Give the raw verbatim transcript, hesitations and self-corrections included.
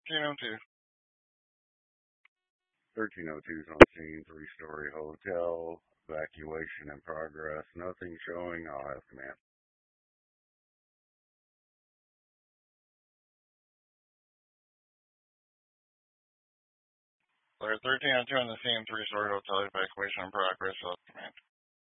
thirteen oh two. thirteen oh two is on scene, three-story hotel, evacuation in progress, nothing showing, I'll have command. Clear thirteen oh two on the scene, three-story hotel, evacuation in progress, I'll have command.